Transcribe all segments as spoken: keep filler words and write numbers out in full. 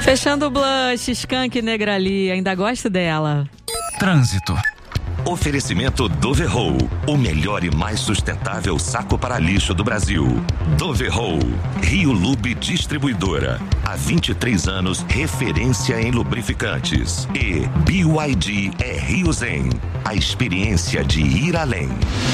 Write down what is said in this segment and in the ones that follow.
Fechando o blush, Skank Negra ali, ainda gosto dela. Trânsito. Oferecimento Doverroll, o melhor e mais sustentável saco para lixo do Brasil. Doverroll, Rio Lube Distribuidora. Há vinte e três anos, referência em lubrificantes. E B Y D é Rio Zen, a experiência de ir além.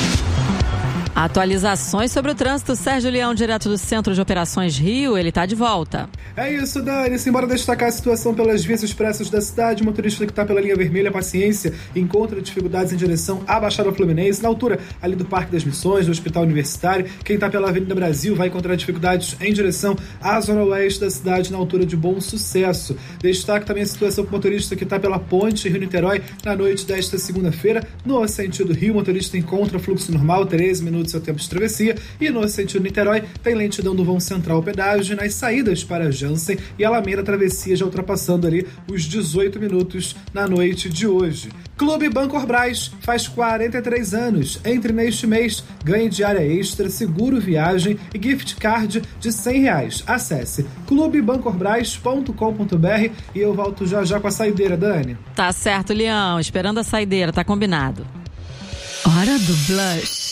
Atualizações sobre o trânsito. Sérgio Leão, direto do Centro de Operações Rio, ele tá de volta. É isso, Dani. Simbora destacar a situação pelas vias expressas da cidade. O motorista que está pela linha vermelha, paciência, encontra dificuldades em direção à Baixada Fluminense, na altura ali do Parque das Missões, do Hospital Universitário. Quem está pela Avenida Brasil vai encontrar dificuldades em direção à zona oeste da cidade, na altura de Bom Sucesso. Destaque também a situação com o motorista que está pela Ponte Rio-Niterói na noite desta segunda-feira. No sentido Rio, o motorista encontra fluxo normal, treze minutos seu tempo de travessia, e no sentido Niterói tem lentidão do vão central ao pedágio nas saídas para Jansen e Alameda, travessia já ultrapassando ali os dezoito minutos na noite de hoje. Clube Bancorbras faz quarenta e três anos. Entre neste mês, ganhe diária extra, seguro viagem e gift card de cem reais. Acesse clube bancorbras ponto com ponto b r e eu volto já já com a saideira, Dani. Tá certo, Leão, esperando a saideira, tá combinado. Hora do blush.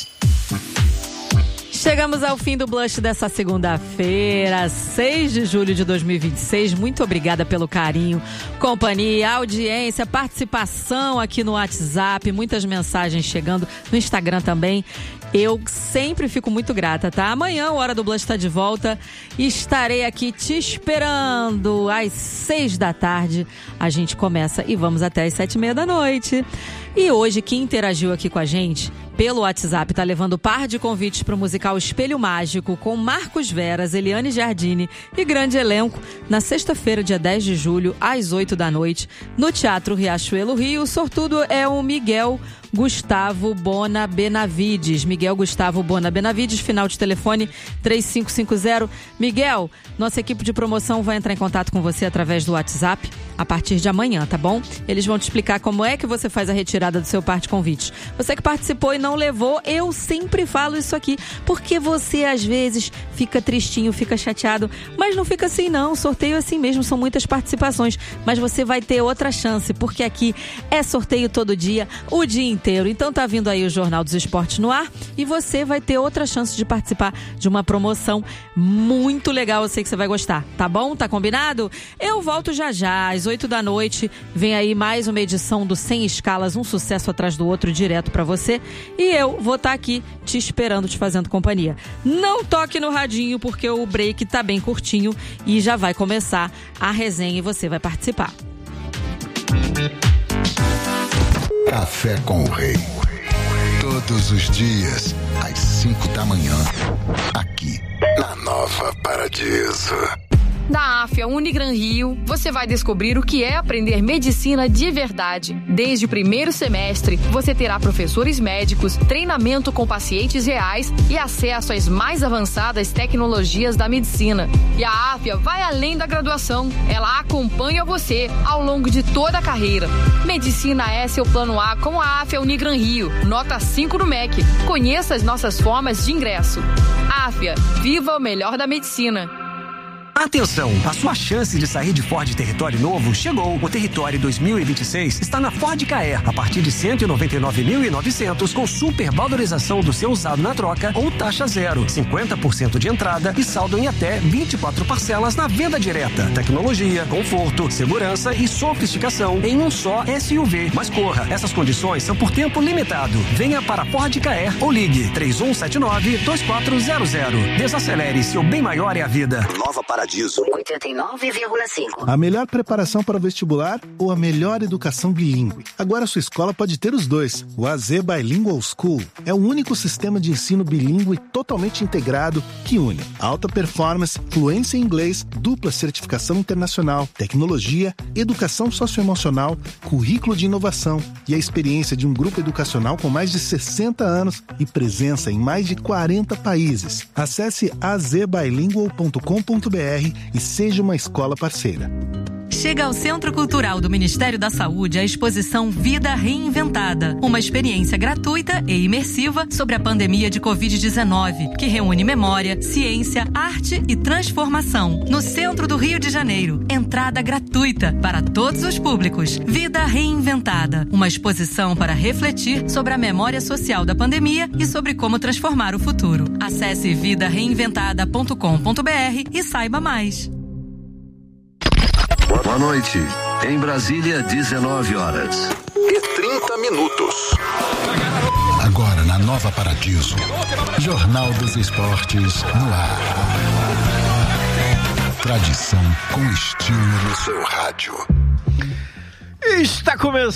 Chegamos ao fim do blush dessa segunda-feira, seis de julho de dois mil e vinte e seis. Muito obrigada pelo carinho, companhia, audiência, participação aqui no WhatsApp, muitas mensagens chegando no Instagram também. Eu sempre fico muito grata, tá? Amanhã, o Hora do Blush está de volta e estarei aqui te esperando às seis da tarde. A gente começa e vamos até às sete e meia da noite. E hoje, quem interagiu aqui com a gente pelo WhatsApp tá levando par de convites para o musical Espelho Mágico com Marcos Veras, Eliane Giardini e grande elenco na sexta-feira, dia dez de julho, às oito da noite, no Teatro Riachuelo Rio. O sortudo é o Miguel Gustavo Bona Benavides. Miguel Gustavo Bona Benavides, final de telefone três cinco cinco zero. Miguel, nossa equipe de promoção vai entrar em contato com você através do WhatsApp a partir de amanhã, tá bom? Eles vão te explicar como é que você faz a retirada do seu par de convites. Você que participou e não levou, eu sempre falo isso aqui, porque você às vezes fica tristinho, fica chateado, mas não fica assim não, sorteio é assim mesmo, são muitas participações, mas você vai ter outra chance, porque aqui é sorteio todo dia, o dia inteiro. Então tá vindo aí o Jornal dos Esportes no ar e você vai ter outra chance de participar de uma promoção muito legal, eu sei que você vai gostar, tá bom? Tá combinado? Eu volto já já, às oito da noite, vem aí mais uma edição do Sem Escalas, um sucesso atrás do outro, direto pra você, e eu vou estar aqui te esperando, te fazendo companhia. Não toque no radinho, porque o break tá bem curtinho e já vai começar a resenha e você vai participar. Café com o Rei. Todos os dias, às cinco da manhã, aqui na Nova Paradiso. Da Afia Unigran Rio, você vai descobrir o que é aprender medicina de verdade. Desde o primeiro semestre, você terá professores médicos, treinamento com pacientes reais e acesso às mais avançadas tecnologias da medicina. E a Afia vai além da graduação, ela acompanha você ao longo de toda a carreira. Medicina é seu plano A com a Afia Unigran Rio, nota cinco no M E C. Conheça as nossas formas de ingresso. Afia, viva o melhor da medicina. Atenção, a sua chance de sair de Ford Território novo chegou. O Território dois mil e vinte e seis está na Ford Ka-Air, a partir de cento e noventa e nove mil e novecentos, com super valorização do seu usado na troca ou taxa zero, cinquenta por cento de entrada e saldo em até vinte e quatro parcelas na venda direta. Tecnologia, conforto, segurança e sofisticação em um só S U V. Mas corra, essas condições são por tempo limitado. Venha para Ford Ka-Air ou ligue três um sete nove, dois quatro zero zero. Desacelere, seu bem maior é a vida. Nova Paradiso. oitenta e nove vírgula cinco. A melhor preparação para o vestibular ou a melhor educação bilíngue? Agora sua escola pode ter os dois. O A Z Bilingual School é o único sistema de ensino bilíngue totalmente integrado que une alta performance, fluência em inglês, dupla certificação internacional, tecnologia, educação socioemocional, currículo de inovação e a experiência de um grupo educacional com mais de sessenta anos e presença em mais de quarenta países. Acesse a z bilingual ponto com ponto b r e seja uma escola parceira. Chega ao Centro Cultural do Ministério da Saúde a exposição Vida Reinventada, uma experiência gratuita e imersiva sobre a pandemia de covid dezenove, que reúne memória, ciência, arte e transformação. No centro do Rio de Janeiro, entrada gratuita para todos os públicos. Vida Reinventada, uma exposição para refletir sobre a memória social da pandemia e sobre como transformar o futuro. Acesse vida reinventada ponto com ponto b r e saiba mais. Boa noite. Em Brasília, dezenove horas e trinta minutos. Agora na Nova Paradiso, Jornal dos Esportes no ar. Tradição com estilo no seu rádio. Está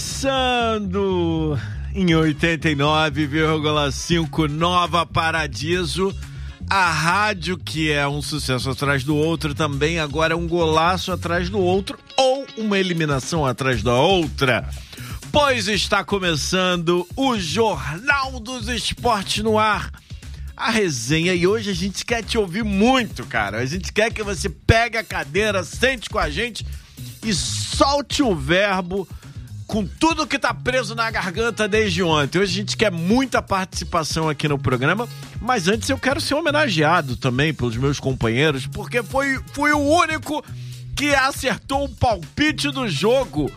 começando em oitenta e nove vírgula cinco Nova Paradiso. A rádio que é um sucesso atrás do outro também agora é um golaço atrás do outro ou uma eliminação atrás da outra. Pois está começando o Jornal dos Esportes no ar. A resenha, e hoje a gente quer te ouvir muito, cara. A gente quer que você pegue a cadeira, sente com a gente e solte o verbo com tudo que tá preso na garganta desde ontem. Hoje a gente quer muita participação aqui no programa, mas antes eu quero ser homenageado também pelos meus companheiros, porque foi, fui o único que acertou o palpite do jogo.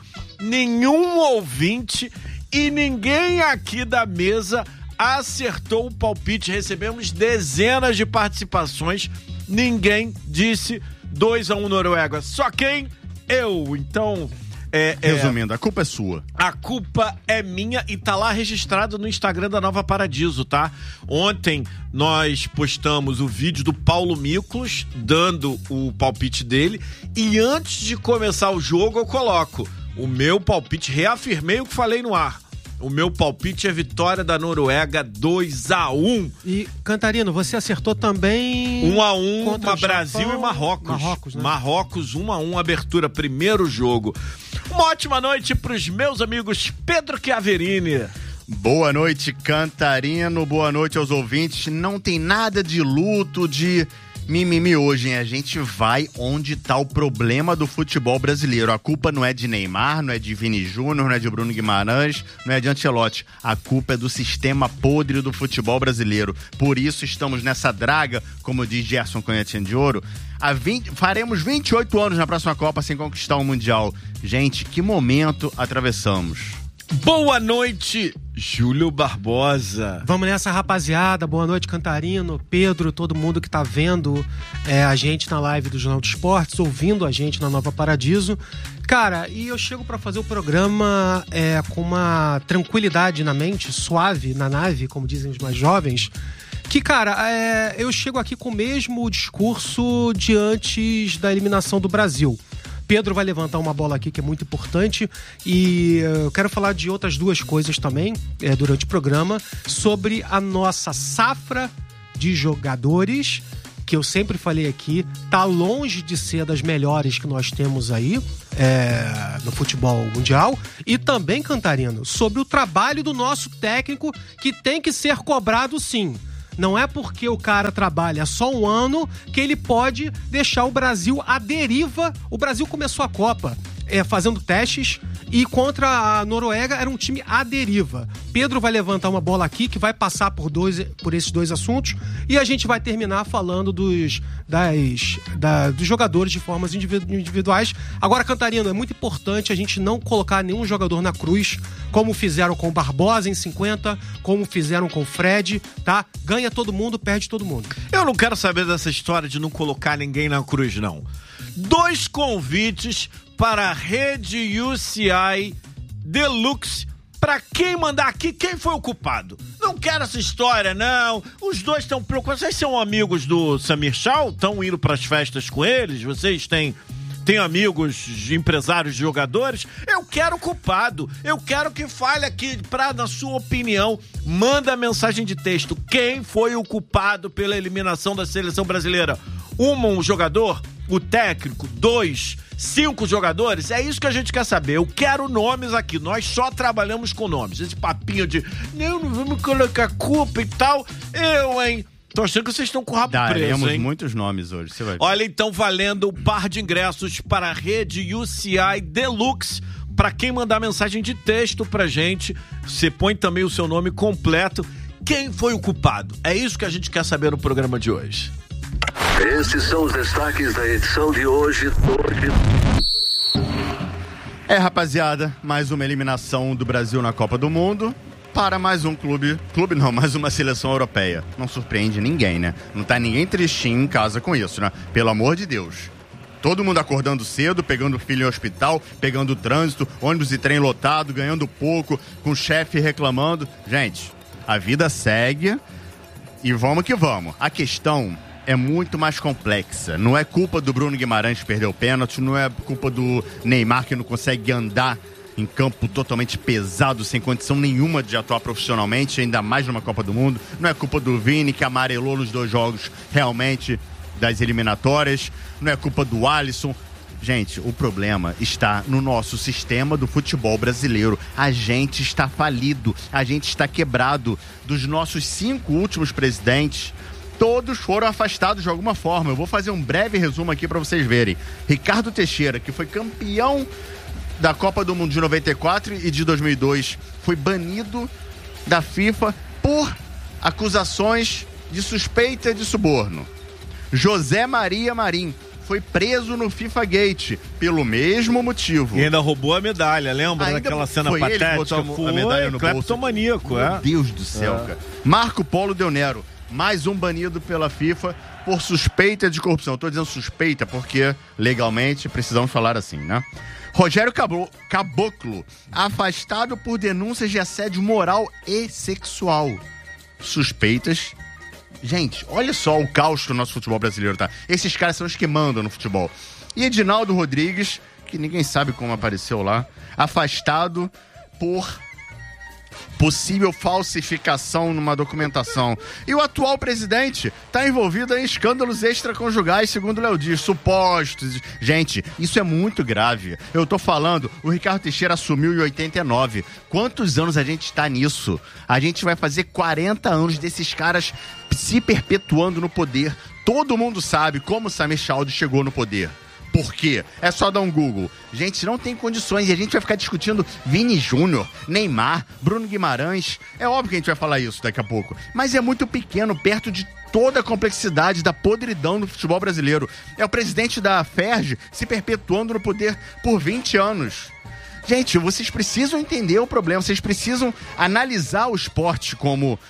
Nenhum ouvinte e ninguém aqui da mesa acertou o palpite. Recebemos dezenas de participações, ninguém disse dois a um Noruega. Só quem? Eu. Então... É, Resumindo, é, a culpa é sua. A culpa é minha e tá lá registrado no Instagram da Nova Paradiso, tá? Ontem nós postamos o vídeo do Paulo Miklos dando o palpite dele e antes de começar o jogo eu coloco o meu palpite, reafirmei o que falei no ar. O meu palpite é vitória da Noruega dois a um. E, Cantarino, você acertou também... um a um, uma Brasil Japão, e Marrocos. Marrocos, né? Marrocos, um a um, abertura, primeiro jogo. Uma ótima noite pros meus amigos Pedro Chiaverini. Boa noite, Cantarino. Boa noite aos ouvintes. Não tem nada de luto, de... mimimi hoje, hein? A gente vai onde tá o problema do futebol brasileiro. A culpa não é de Neymar, não é de Vini Júnior, não é de Bruno Guimarães, não é de Ancelotti. A culpa é do sistema podre do futebol brasileiro. Por isso estamos nessa draga, como diz Gerson Canhotinha de Ouro. Há vinte, faremos vinte e oito anos na próxima Copa sem conquistar o Mundial. Gente, que momento atravessamos. Boa noite, Júlio Barbosa. Vamos nessa, rapaziada. Boa noite, Cantarino, Pedro, todo mundo que tá vendo é, a gente na live do Jornal dos Esportes, ouvindo a gente na Nova Paradiso. Cara, e eu chego pra fazer o programa é, com uma tranquilidade na mente, suave na nave, como dizem os mais jovens, que, cara, é, eu chego aqui com o mesmo discurso de antes da eliminação do Brasil. Pedro vai levantar uma bola aqui que é muito importante e eu quero falar de outras duas coisas também é, durante o programa, sobre a nossa safra de jogadores, que eu sempre falei aqui, tá longe de ser das melhores que nós temos aí é, no futebol mundial, e também, Cantarino, sobre o trabalho do nosso técnico, que tem que ser cobrado sim. Não é porque o cara trabalha só um ano que ele pode deixar o Brasil à deriva. O Brasil começou a Copa é, fazendo testes e contra a Noruega era um time à deriva. Pedro vai levantar uma bola aqui que vai passar por, dois, por esses dois assuntos e a gente vai terminar falando dos, das, da, dos jogadores de formas individuais. Agora, Cantarino, é muito importante a gente não colocar nenhum jogador na cruz, como fizeram com o Barbosa em cinquenta, como fizeram com o Fred, tá? Ganha todo mundo, perde todo mundo. Eu não quero saber dessa história de não colocar ninguém na cruz, não. Dois convites para a rede U C I Deluxe. Pra quem mandar aqui, quem foi o culpado? Não quero essa história, não. Os dois estão preocupados. Vocês são amigos do Samir Chau? Estão indo pras festas com eles? Vocês têm... Tem amigos, empresários, jogadores? Eu quero o culpado. Eu quero que fale aqui, pra, na sua opinião, manda mensagem de texto. Quem foi o culpado pela eliminação da seleção brasileira? Um, um jogador? O técnico? Dois? Cinco jogadores? É isso que a gente quer saber. Eu quero nomes aqui. Nós só trabalhamos com nomes. Esse papinho de não, não vamos colocar culpa e tal. Eu, hein? Tô achando que vocês estão com o rabo preso, Daremos hein? muitos nomes hoje, você vai ver. Olha, então valendo um par de ingressos para a rede U C I Deluxe. Para quem mandar mensagem de texto pra gente, você põe também o seu nome completo. Quem foi o culpado? É isso que a gente quer saber no programa de hoje. Esses são os destaques da edição de hoje. hoje. É, rapaziada, mais uma eliminação do Brasil na Copa do Mundo para mais um clube, clube não, mais uma seleção europeia. Não surpreende ninguém, né? Não tá ninguém tristinho em casa com isso, né? Pelo amor de Deus. Todo mundo acordando cedo, pegando o filho em hospital, pegando o trânsito, ônibus e trem lotado, ganhando pouco, com o chefe reclamando. Gente, a vida segue e vamos que vamos. A questão é muito mais complexa. Não é culpa do Bruno Guimarães que perdeu o pênalti, não é culpa do Neymar que não consegue andar em campo totalmente pesado, sem condição nenhuma de atuar profissionalmente, ainda mais numa Copa do Mundo. Não é culpa do Vini, que amarelou nos dois jogos realmente das eliminatórias. Não é culpa do Alisson. Gente, o problema está no nosso sistema do futebol brasileiro. A gente está falido, a gente está quebrado. Dos nossos cinco últimos presidentes, todos foram afastados de alguma forma. Eu vou fazer um breve resumo aqui para vocês verem. Ricardo Teixeira, que foi campeão da Copa do Mundo de noventa e quatro e de dois mil e dois, foi banido da FIFA por acusações de suspeita de suborno. José Maria Marim foi preso no FIFA Gate pelo mesmo motivo. E ainda roubou a medalha, lembra Ainda daquela cena foi patética? Ele que botou a medalha no bolso. Cleptomaníaco, Meu é. Deus do céu, É. cara. Marco Polo Del Nero, mais um banido pela FIFA por suspeita de corrupção. Eu tô dizendo suspeita porque legalmente precisamos falar assim, né? Rogério Cabo- Caboclo, afastado por denúncias de assédio moral e sexual. Suspeitas. Gente, olha só o caos que o nosso futebol brasileiro tá. Esses caras são os que mandam no futebol. E Edinaldo Rodrigues, que ninguém sabe como apareceu lá, afastado por possível falsificação numa documentação. E o atual presidente está envolvido em escândalos extraconjugais, segundo o Léo Dias, supostos. Gente, isso é muito grave. Eu tô falando, o Ricardo Teixeira assumiu em oitenta e nove. Quantos anos a gente está nisso? A gente vai fazer quarenta anos desses caras se perpetuando no poder. Todo mundo sabe como Samir Chaldi chegou no poder. Por quê? É só dar um Google. Gente, não tem condições. E a gente vai ficar discutindo Vini Júnior, Neymar, Bruno Guimarães. É óbvio que a gente vai falar isso daqui a pouco. Mas é muito pequeno, perto de toda a complexidade da podridão do futebol brasileiro. É o presidente da F E R J se perpetuando no poder por vinte anos. Gente, vocês precisam entender o problema. Vocês precisam analisar o esporte como...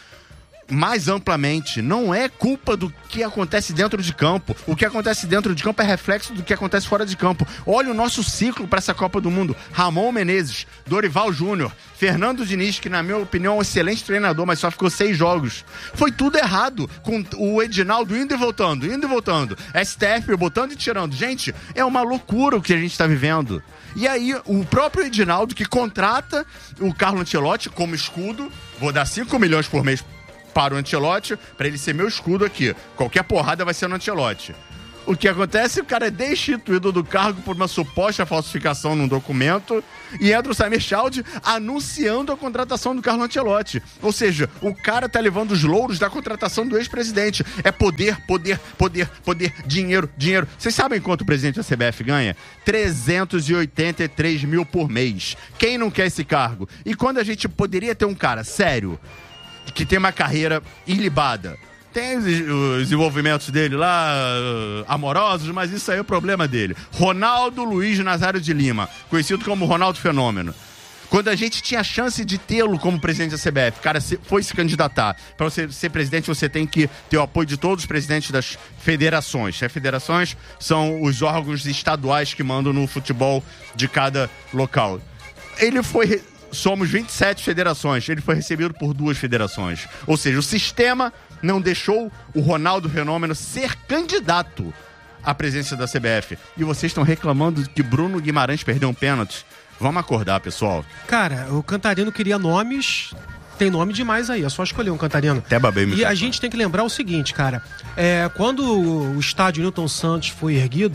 mais amplamente, não é culpa do que acontece dentro de campo. O que acontece dentro de campo é reflexo do que acontece fora de campo. Olha o nosso ciclo para essa Copa do Mundo. Ramon Menezes, Dorival Júnior, Fernando Diniz, que na minha opinião é um excelente treinador, mas só ficou seis jogos. Foi tudo errado, com o Edinaldo indo e voltando, indo e voltando. S T F botando e tirando. Gente, é uma loucura o que a gente está vivendo. E aí, o próprio Edinaldo, que contrata o Carlo Ancelotti como escudo, vou dar cinco milhões por mês para o Ancelotti, para ele ser meu escudo aqui. Qualquer porrada vai ser no Ancelotti. O que acontece? O cara é destituído do cargo por uma suposta falsificação num documento e entra o Samir Chaldi anunciando a contratação do Carlo Ancelotti. Ou seja, o cara tá levando os louros da contratação do ex-presidente. É poder, poder, poder, poder, dinheiro, dinheiro. Vocês sabem quanto o presidente da C B F ganha? trezentos e oitenta e três mil por mês. Quem não quer esse cargo? E quando a gente poderia ter um cara sério, que tem uma carreira ilibada. Tem os, os envolvimentos dele lá, uh, amorosos, mas isso aí é o problema dele. Ronaldo Luiz Nazário de Lima, conhecido como Ronaldo Fenômeno. Quando a gente tinha a chance de tê-lo como presidente da C B F, o cara se, foi se candidatar. Para você ser presidente, você tem que ter o apoio de todos os presidentes das federações. As federações são os órgãos estaduais que mandam no futebol de cada local. Ele foi... Somos vinte e sete federações. Ele foi recebido por duas federações. Ou seja, o sistema não deixou o Ronaldo Fenômeno ser candidato à presidência da C B F. E vocês estão reclamando que Bruno Guimarães perdeu um pênalti. Vamos acordar, pessoal. Cara, o Cantarino queria nomes... Tem nome demais aí, é só escolher um Cantarino. Até babei E a gente tem que lembrar o seguinte, cara. É, quando o estádio Newton Santos foi erguido,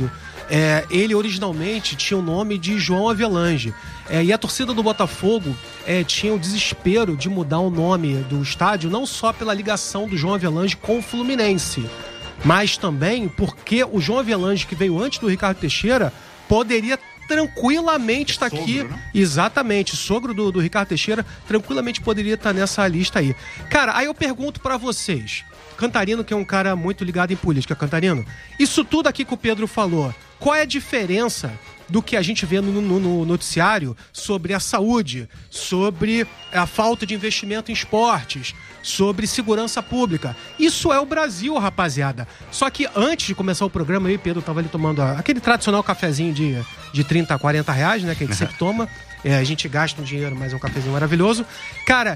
É, ele originalmente tinha o nome de João Avelange. É, e a torcida do Botafogo é, tinha o desespero de mudar o nome do estádio, não só pela ligação do João Avelange com o Fluminense, mas também porque o João Avelange, que veio antes do Ricardo Teixeira, poderia tranquilamente estar é aqui. Sogro, né? Exatamente, sogro do, do Ricardo Teixeira, tranquilamente poderia estar nessa lista aí. Cara, aí eu pergunto pra vocês, Cantarino, que é um cara muito ligado em política, Cantarino, isso tudo aqui que o Pedro falou, qual é a diferença do que a gente vê no, no, no noticiário sobre a saúde, sobre a falta de investimento em esportes, sobre segurança pública? Isso é o Brasil, rapaziada. Só que antes de começar o programa, aí, Pedro tava ali tomando a, aquele tradicional cafezinho de, de trinta, quarenta reais, né, que a gente sempre toma. É, a gente gasta um dinheiro, mas é um cafezinho maravilhoso. Cara,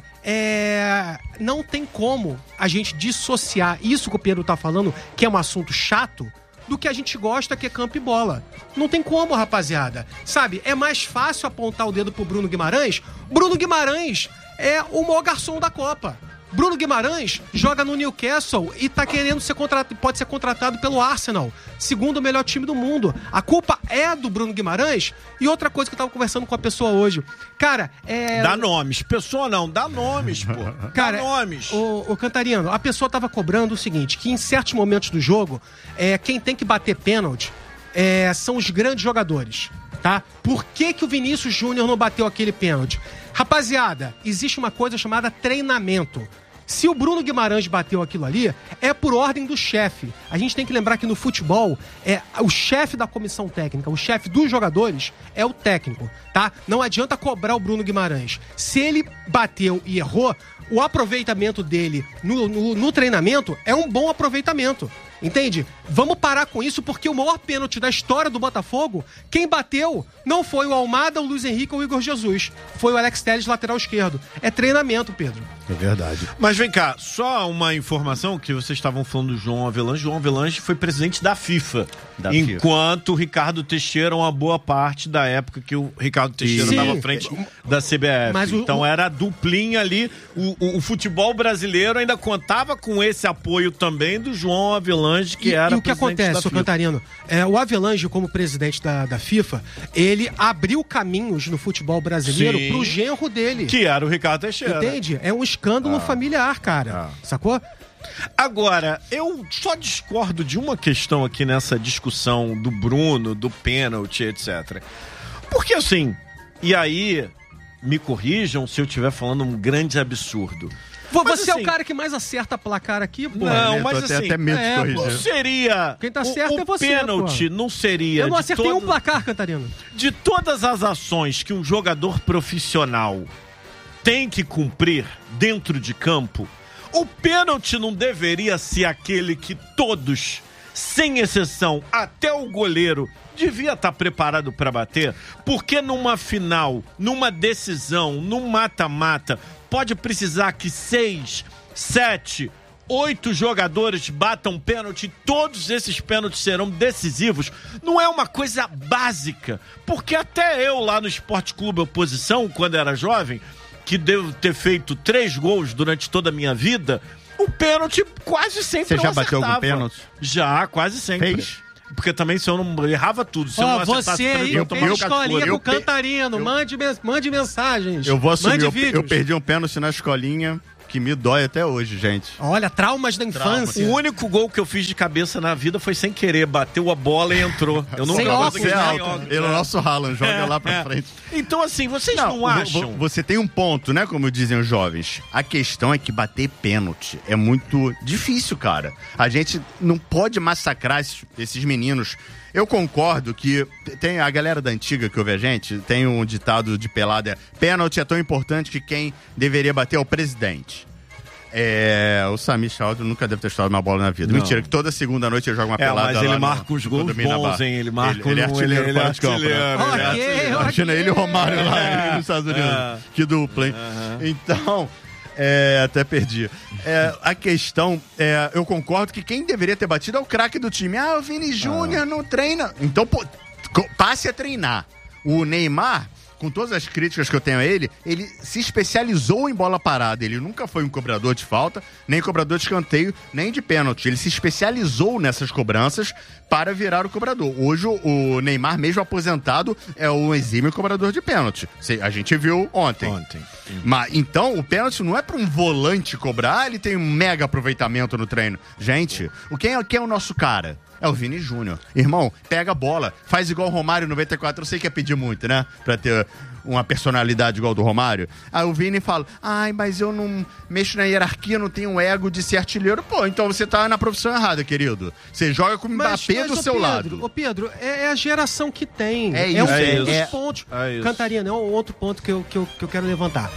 é... não tem como a gente dissociar isso que o Pedro tá falando, que é um assunto chato, do que a gente gosta, que é campo e bola. Não tem como, rapaziada. Sabe, é mais fácil apontar o dedo pro Bruno Guimarães. Bruno Guimarães é o maior garçom da Copa. Bruno Guimarães joga no Newcastle e tá querendo ser contratado, pode ser contratado pelo Arsenal, segundo o melhor time do mundo. A culpa é do Bruno Guimarães. E outra coisa que eu tava conversando com a pessoa hoje, cara, é... Dá nomes, pessoa não, dá nomes, pô. Cara, dá nomes. O, o Cantarino, a pessoa tava cobrando o seguinte, que em certos momentos do jogo, é, quem tem que bater pênalti é, são os grandes jogadores, tá? Por que que o Vinícius Júnior não bateu aquele pênalti? Rapaziada, existe uma coisa chamada treinamento. Se o Bruno Guimarães bateu aquilo ali, é por ordem do chefe. A gente tem que lembrar que no futebol, é o chefe da comissão técnica, o chefe dos jogadores é o técnico, tá? Não adianta cobrar o Bruno Guimarães. Se ele bateu e errou, o aproveitamento dele no, no, no treinamento é um bom aproveitamento. Entende? Vamos parar com isso, porque o maior pênalti da história do Botafogo, quem bateu não foi o Almada, o Luiz Henrique ou o Igor Jesus. Foi o Alex Telles, lateral esquerdo. É treinamento, Pedro. É verdade. Mas vem cá, só uma informação que vocês estavam falando do João Avelange. João Avelange foi presidente da FIFA. Da enquanto FIFA. O Ricardo Teixeira, uma boa parte da época que o Ricardo Teixeira estava à frente da C B F. Mas o, então o... era a duplinha ali. O, o, o futebol brasileiro ainda contava com esse apoio também do João Avelange, que e, era e o que acontece, o Cantarino, é, o Avelange, como presidente da, da FIFA, ele abriu caminhos no futebol brasileiro Sim, pro genro dele. Que era o Ricardo Teixeira. Entende? É um escândalo ah. familiar, cara. Ah. Sacou? Agora, eu só discordo de uma questão aqui nessa discussão do Bruno, do pênalti, etcétera. Porque assim, e aí, me corrijam se eu estiver falando um grande absurdo. Você mas, assim, é o cara que mais acerta placar aqui, pô. Não, mas assim, até medo é, de não seria... Quem tá certo o, é você, pênalti pô. Não seria... Eu não acertei todo, um placar, Cantarino. De todas as ações que um jogador profissional tem que cumprir dentro de campo, o pênalti não deveria ser aquele que todos, sem exceção, até o goleiro, devia estar preparado para bater? Porque numa final, numa decisão, num mata-mata, pode precisar que seis, sete, oito jogadores batam pênalti, todos esses pênaltis serão decisivos. Não é uma coisa básica, porque até eu lá no Esporte Clube Oposição, quando era jovem, que devo ter feito três gols durante toda a minha vida, o pênalti quase sempre eu acertava. Você já bateu algum pênalti? Já, quase sempre. Fez? Porque também se eu não errava tudo. Se oh, eu não você aí eu fez escolinha com o Cantarino. Eu, mande, mande mensagens. Eu vou assumir, mande eu, vídeos. eu perdi um pênalti na escolinha que me dói até hoje, gente. Olha, traumas da infância. Trauma. O único gol que eu fiz de cabeça na vida foi sem querer. Bateu a bola e entrou. Eu nunca consegui. Ele é o nosso Haaland, joga é, lá pra é. frente. Então assim, vocês não, não acham... Você tem um ponto, né, como dizem os jovens. A questão é que bater pênalti é muito difícil, cara. A gente não pode massacrar esses, esses meninos. Eu concordo que tem a galera da antiga que ouve a gente, tem um ditado de pelada, é, pênalti é tão importante que quem deveria bater é o presidente. É, o Samir Chaldo nunca deve ter estado uma bola na vida. Não. Mentira, que toda segunda noite ele joga uma é, pelada mas ele lá marca no, uns gols bons, hein? Ele marca ele, ele é artilheiro ele, fora ele de campo, né? Okay, okay. Imagina ele e o Romário lá é. nos Estados Unidos. É. Que dupla, hein? Uhum. Então... É, até perdi. É, a questão, é, eu concordo que quem deveria ter batido é o craque do time. Ah, o Vini Júnior ah. não treina. Então, pô, passe a treinar. O Neymar, com todas as críticas que eu tenho a ele, ele se especializou em bola parada. Ele nunca foi um cobrador de falta, nem cobrador de escanteio, nem de pênalti. Ele se especializou nessas cobranças para virar o cobrador. Hoje o Neymar, mesmo aposentado, é um exímio cobrador de pênalti. A gente viu ontem. Ontem. Mas, então, o pênalti não é para um volante cobrar, ele tem um mega aproveitamento no treino. Gente, o quem é, quem é o nosso cara? É o Vini Júnior. Irmão, pega a bola, faz igual o Romário noventa e quatro. Eu sei que é pedir muito, né? Pra ter uma personalidade igual do Romário. Aí o Vini fala, ai, mas eu não mexo na hierarquia, não tenho ego de ser artilheiro. Pô, então você tá na profissão errada, querido. Você joga com o Mbappé do seu Pedro, lado. Ô Pedro, é, é a geração que tem. É isso. É, um, é um dos isso. pontos. É isso. Cantarina é um outro ponto que eu, que, eu, que eu quero levantar.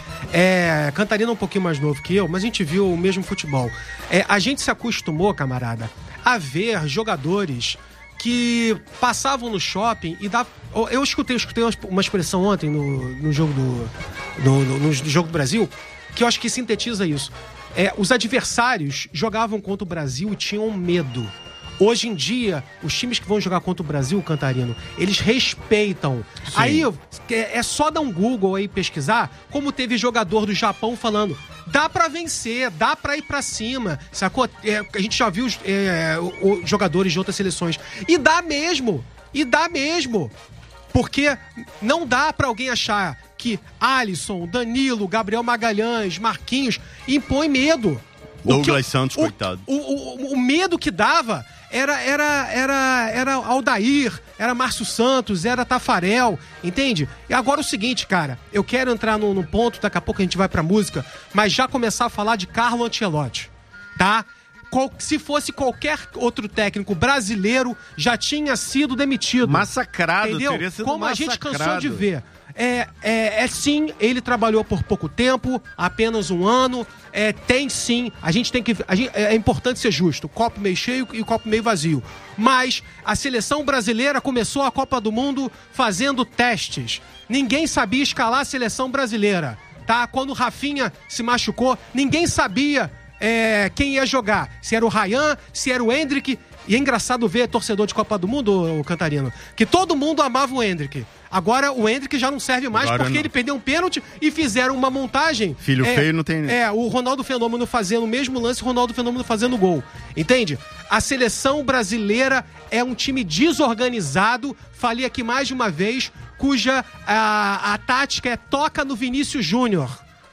É, Cantarina é um pouquinho mais novo que eu, mas a gente viu o mesmo futebol. É, a gente se acostumou, camarada, a ver jogadores que passavam no shopping e dá. Eu escutei, eu escutei uma expressão ontem no, no jogo do. No, no, no jogo do Brasil, que eu acho que sintetiza isso. É, os adversários jogavam contra o Brasil e tinham medo. Hoje em dia, os times que vão jogar contra o Brasil, Cantarino, eles respeitam. Sim. Aí é, é só dar um Google aí pesquisar, como teve jogador do Japão falando. Dá pra vencer, dá pra ir pra cima, sacou? É, a gente já viu é, os jogadores de outras seleções. E dá mesmo, e dá mesmo. Porque não dá pra alguém achar que Alisson, Danilo, Gabriel Magalhães, Marquinhos impõe medo. Douglas que, Santos, o, coitado. O, o, o medo que dava era, era, era, era Aldair, era Márcio Santos, era Tafarel, entende? E agora o seguinte, cara, eu quero entrar no, no ponto, daqui a pouco a gente vai pra música, mas já começar a falar de Carlo Ancelotti, tá? Qual, se fosse qualquer outro técnico brasileiro, já tinha sido demitido. Massacrado, entendeu? teria sido Como massacrado. A gente cansou de ver. É, é, é sim, ele trabalhou por pouco tempo, apenas um ano. É, tem sim, a gente tem que. A gente, é importante ser justo, copo meio cheio e copo meio vazio. Mas a seleção brasileira começou a Copa do Mundo fazendo testes. Ninguém sabia escalar a seleção brasileira, tá? Quando o Rafinha se machucou, ninguém sabia é, quem ia jogar. Se era o Ryan, se era o Endrick. E é engraçado ver torcedor de Copa do Mundo, o Cantarino, que todo mundo amava o Endrick. Agora o Endrick já não serve mais. Agora porque não. Ele perdeu um pênalti e fizeram uma montagem. Filho é, feio não tem... É, o Ronaldo Fenômeno fazendo o mesmo lance, o Ronaldo Fenômeno fazendo gol. Entende? A seleção brasileira é um time desorganizado, falei aqui mais de uma vez, cuja a, a tática é toca no Vinícius Júnior.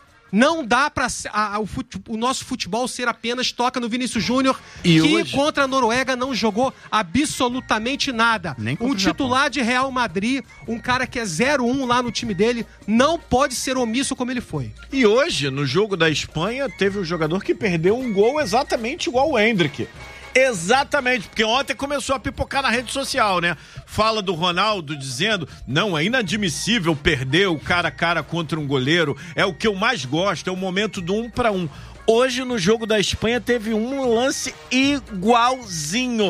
Não dá para o, o nosso futebol ser apenas toca no Vinícius Júnior, que hoje... contra a Noruega não jogou absolutamente nada. Um titular de Real Madrid, um cara que é zero um lá no time dele, não pode ser omisso como ele foi. E hoje, no jogo da Espanha, teve um jogador que perdeu um gol exatamente igual o Endrick. Exatamente, porque ontem começou a pipocar na rede social, né? Fala do Ronaldo dizendo, não, é inadmissível perder o cara a cara contra um goleiro, é o que eu mais gosto, é o momento do um para um. Hoje, no jogo da Espanha, teve um lance igualzinho,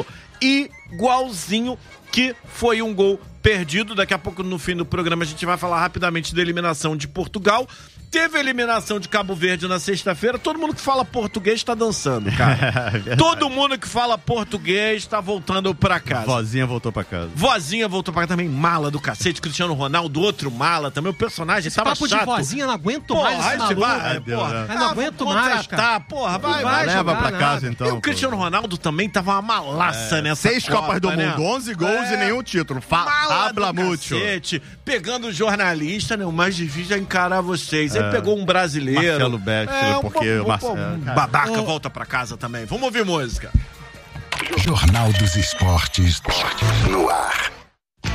igualzinho, que foi um gol perdido. Daqui a pouco, no fim do programa, a gente vai falar rapidamente da eliminação de Portugal. Teve a eliminação de Cabo Verde na sexta-feira. Todo mundo que fala português tá dançando, cara. Todo mundo que fala português tá voltando pra casa. Vozinha voltou pra casa. Vozinha voltou pra casa também. Mala do cacete. Cristiano Ronaldo, outro mala também. O personagem esse tava papo chato. de vozinha, não aguento porra, mais esse maluco. Vai, porra, né? Não aguento mais, cara. Porra, vai, vai. Leva jogar pra nada. casa, então. E o Cristiano Ronaldo também tava uma malaça é, nessa Seis Copa, Copas do né? Mundo, onze gols é. e nenhum título. Fa Habla muito. Pegando o jornalista, né? O mais difícil é encarar vocês. É. Ele pegou um brasileiro. Marcelo Beckley, é, porque um, o Marcelo... um, babaca volta pra casa também. Vamos ouvir música. Jornal dos Esportes no ar.